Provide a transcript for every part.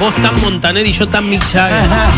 Vos tan Montaner y yo tan Mick Jagger.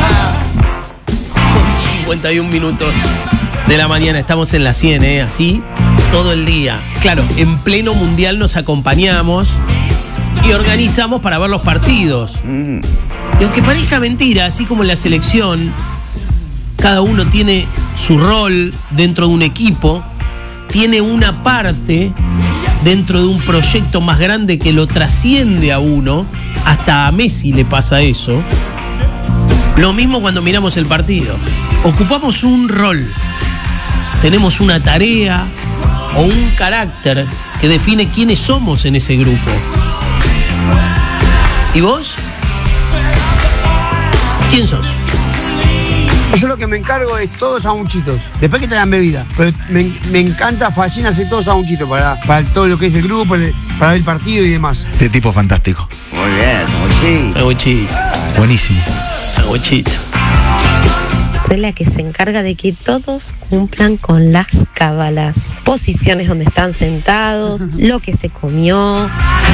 51 minutos de la mañana, estamos en la 100, así todo el día. Claro, en pleno mundial nos acompañamos y organizamos para ver los partidos. Y aunque parezca mentira, así como en la selección, cada uno tiene su rol dentro de un equipo, tiene una parte dentro de un proyecto más grande que lo trasciende a uno. Hasta a Messi le pasa eso. Lo mismo cuando miramos el partido. Ocupamos un rol, tenemos una tarea o un carácter que define quiénes somos en ese grupo. ¿Y vos? ¿Quién sos? Yo lo que me encargo es todos sanguchitos. Después que te dan bebida. Pero me encanta, fascina hacer todos sanguchitos para todo lo que es el grupo, para ver el partido y demás. Este tipo fantástico. Muy bien, Sanguchito. Buenísimo. Sanguchito. Soy la que se encarga de que todos cumplan con las cábalas. Posiciones donde están sentados, lo que se comió.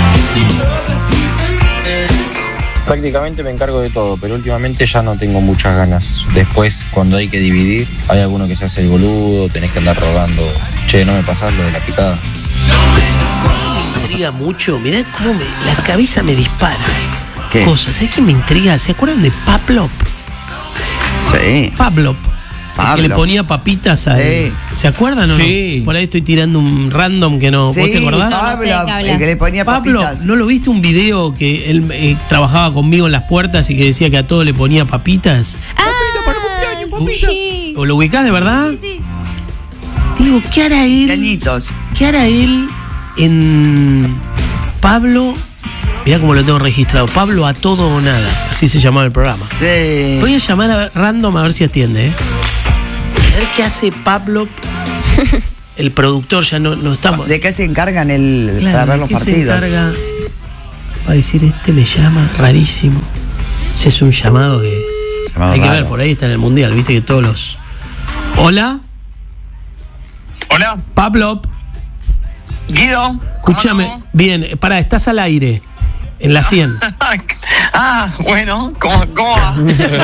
Prácticamente me encargo de todo, pero últimamente ya no tengo muchas ganas. Después, cuando hay que dividir, hay alguno que se hace el boludo, tenés que andar rogando. Che, no me pasás lo de la picada. Me intriga mucho, mirá cómo la cabeza me dispara. ¿Qué? Cosas, ¿sabés qué me intriga? ¿Se acuerdan de Pavlov? Sí. Pavlov. El que le ponía papitas a él. ¿Se acuerdan o no? Sí. Por ahí estoy tirando un random que no. ¿Vos te acordás? Pablo, el que le ponía Pablo, papitas. ¿no lo viste un video que él trabajaba conmigo en las puertas y que decía que a todos le ponía papitas? Papita para cumpleaños, papita. Sí. ¿O lo ubicás de verdad? Sí. Digo, ¿qué hará él? Cañitos. ¿Qué hará él en Pablo? Mirá cómo lo tengo registrado. Pablo a todo o nada. Así se llamaba el programa. Sí. Voy a llamar a random a ver si atiende, A ver qué hace Pablo. El productor, ya no estamos. ¿De qué se encargan Claro, para ver ¿de los qué partidos? se encarga? Va a decir, este me llama, rarísimo. Ese es un llamado que Llamado hay que raro. ver, por ahí está en el mundial, viste que todos los. Hola, Hola, Pablo, Guido. escúchame. ¿Cómo Bien, pará, estás al aire. En la 100. Bueno, ¿cómo va?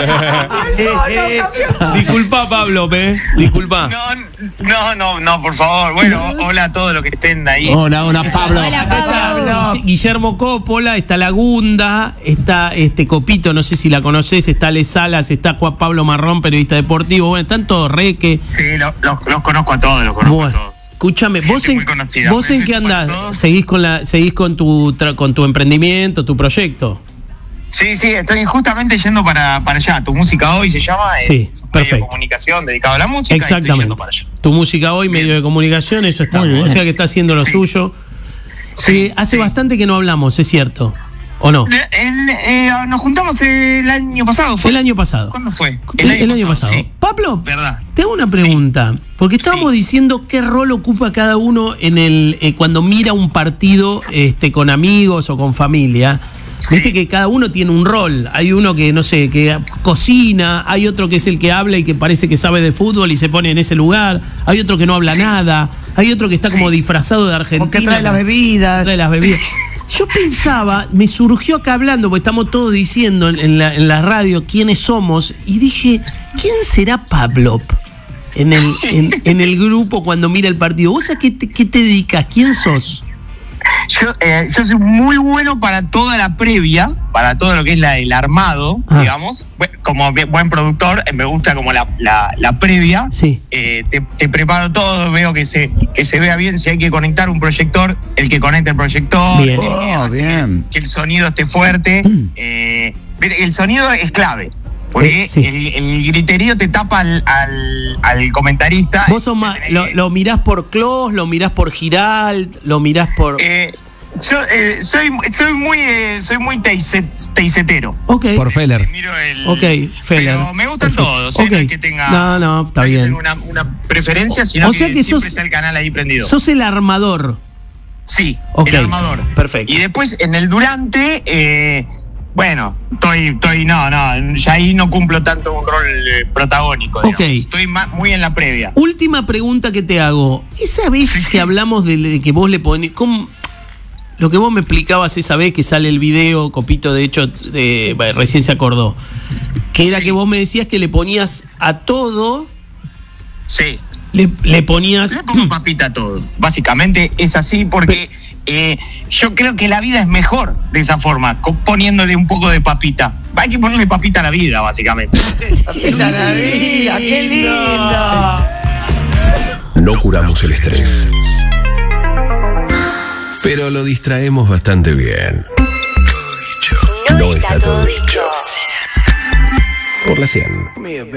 Disculpa, Pablo, disculpa. No, por favor. Bueno, hola a todos los que estén ahí. Hola, Pablo. Hola, Pablo. Guillermo Coppola, está Lagunda, está Copito, no sé si la conoces, está Les Salas, está Juan Pablo Marrón, periodista deportivo. Bueno, están todos Reque. Sí, los conozco a todos, Bueno, escúchame, Gente muy conocida. ¿vos en qué Besos para andás? todos. ¿Seguís con tu emprendimiento, tu proyecto? Sí, estoy justamente yendo para allá. Tu música hoy se llama. Sí, es un medio perfecto. de comunicación dedicado a la música. Y estoy Exactamente. yendo para allá. Tu música hoy, medio de comunicación, eso está. O sea que está haciendo lo Sí. suyo. Sí, Hace sí. bastante que no hablamos, ¿es cierto? ¿O no? Nos juntamos el año pasado. ¿fue? El año pasado. ¿Cuándo fue? El año pasado. Sí, Pablo, verdad. te hago una pregunta. Porque estábamos diciendo qué rol ocupa cada uno en cuando mira un partido con amigos o con familia. Viste que cada uno tiene un rol. Hay uno que, no sé, que cocina. Hay otro que es el que habla y que parece que sabe de fútbol y se pone en ese lugar. Hay otro que no habla nada. Hay otro que está como disfrazado de Argentina. Porque trae las bebidas. Trae las bebidas. Yo pensaba, me surgió acá hablando, porque estamos todos diciendo en la radio quiénes somos, y dije, ¿quién será Pablo en el grupo cuando mira el partido? ¿Vos a qué te dedicas? ¿Quién sos? Yo soy muy bueno para toda la previa, para todo lo que es el armado, digamos. Como buen productor, me gusta como la previa. Sí. Te preparo todo, veo que se vea bien. Si hay que conectar un proyector, el que conecte el proyector. Bien. Bien. Que el sonido esté fuerte. El sonido es clave. Porque sí. el griterío te tapa al comentarista. ¿Vos sos más, lo mirás por Clos, lo mirás por Giralt, lo mirás por...? Yo soy muy teisetero. Ok. Por Feller. Miro Ok, Feller. Pero me gustan Perfecto. todos. Ok. No es que tenga, No, está no es que bien. tenga una preferencia, sino O sea que siempre sos- está el canal ahí prendido. Sos el armador. Sí, Ok, el armador. perfecto. Y después en el durante, bueno, ya ahí no cumplo tanto un rol protagónico. Ok. Digamos. Estoy muy en la previa. Última pregunta que te hago. Esa vez que hablamos de que vos le ponés... lo que vos me explicabas esa vez que sale el video, Copito, de hecho, recién se acordó, que era que vos me decías que le ponías a todo. Sí. Le ponías. Le pongo papita a todo. Básicamente es así porque yo creo que la vida es mejor de esa forma, poniéndole un poco de papita. Hay que ponerle papita a la vida, básicamente. Papita a la vida, qué lindo. No curamos el estrés, pero lo distraemos bastante bien. No está todo dicho. Por la 100.